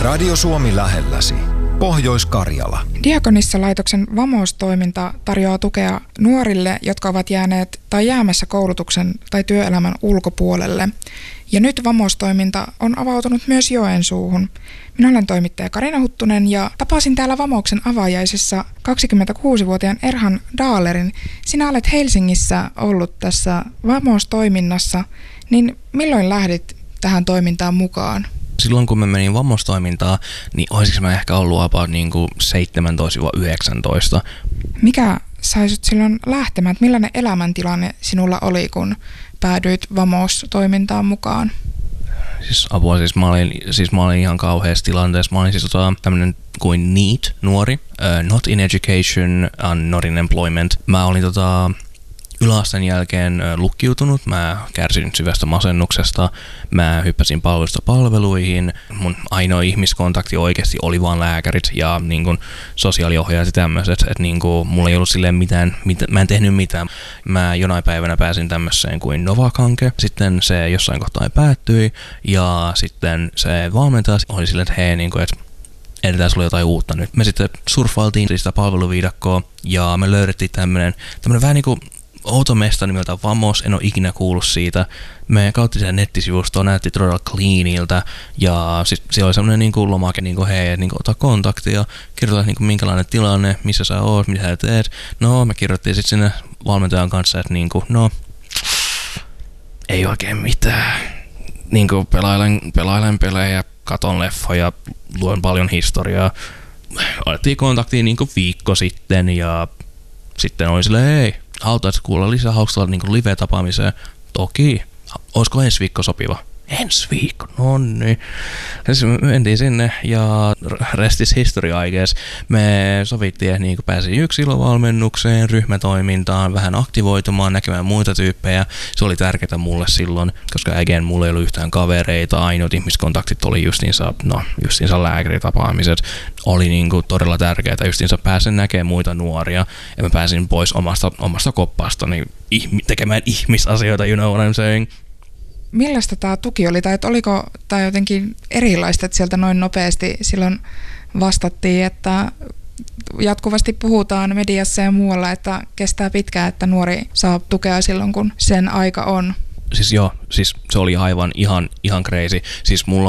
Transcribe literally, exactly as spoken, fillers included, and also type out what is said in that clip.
Radio Suomi lähelläsi. Pohjois-Karjala. Diakonissa-laitoksen Vamos-toiminta tarjoaa tukea nuorille, jotka ovat jääneet tai jäämässä koulutuksen tai työelämän ulkopuolelle. Ja nyt Vamos-toiminta on avautunut myös Joensuuhun. Minä olen toimittaja Karina Huttunen ja tapasin täällä Vamoksen avajaisissa kaksikymmentäkuusivuotiaan Erhan Daalerin. Sinä olet Helsingissä ollut tässä Vamos-toiminnassa, niin milloin lähdit tähän toimintaan mukaan? Silloin kun mä menin Vamos-toimintaan, niin olisiko mä ehkä ollut about niin kuin seitsemäntoista yhdeksäntoista. Mikä sai sut silloin lähtemään? Millainen elämäntilanne sinulla oli, kun päädyit Vamos-toimintaan mukaan? Siis apua, siis mä olin, siis mä olin ihan kauheassa tilanteessa. Mä olin siis tota, tämmönen kuin NEET, nuori, uh, not in education and not in employment. Mä olin tota... Yläasteen jälkeen lukkiutunut, mä kärsin syvästä masennuksesta, mä hyppäsin palvelusta palveluihin, mun ainoa ihmiskontakti oikeasti oli vaan lääkärit ja niin kun, sosiaaliohjaajat ja tämmöiset, että niin kun, mulla ei ollut silleen mitään, mit, mä en tehnyt mitään. Mä jonain päivänä pääsin tämmöiseen kuin Novak-hanke, sitten se jossain kohtaa päättyi ja sitten se valmentaja oli silleen, että hei, niin kun, että edetään sulla jotain uutta nyt. Me sitten surffailtiin sitä palveluviidakkoa ja me löydettiin tämmönen, tämmönen vähän niinku outo mesta nimeltä Vamos, en ole ikinä kuullut siitä. Me kautta sen nettisivustoon, näytti todella cleaniltä ja sit siellä oli semmoinen niinku lomake, niinku hei, niinku ota kontaktia, kirjoita niinku minkälainen tilanne, missä sä oot, mitä sä teet. No, me kirjoittiin sitten sinne valmentajan kanssa, että niinku, no, ei oikein mitään. Niinku pelailen, pelailen pelejä, katon leffoja, luen paljon historiaa. Otettiin kontaktiin niinku viikko sitten ja sitten oli silleen, hei, haluatko kuulla lisää, haluatko olla niinku live-tapaamiseen? Toki. Olisiko ensi viikko sopiva? Ensi viikko, no niin. Siis me mentiin sinne ja rest is history, I guess. Me sovittiin, että niin pääsin yksilövalmennukseen, ryhmätoimintaan, vähän aktivoitumaan, näkemään muita tyyppejä. Se oli tärkeää mulle silloin, koska again, mulla ei ollut yhtään kavereita. Ainoat ihmiskontaktit oli justiinsa, no, justiinsa lääkäritapaamiset. Oli niin kuin todella tärkeää, justiinsa pääsen näkemään muita nuoria. Ja mä pääsin pois omasta, omasta koppastani tekemään ihmisasioita, you know what I'm saying? Millaista tämä tuki oli, tai oliko tämä jotenkin erilaista, että sieltä noin nopeasti silloin vastattiin, että jatkuvasti puhutaan mediassa ja muualla, että kestää pitkään, että nuori saa tukea silloin, kun sen aika on? Siis joo, siis se oli aivan ihan, ihan crazy. Siis mulla